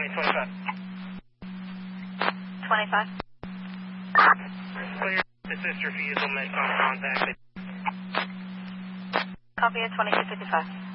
25. 25. Clear. Assist refusal met on contact. Copy at 2255.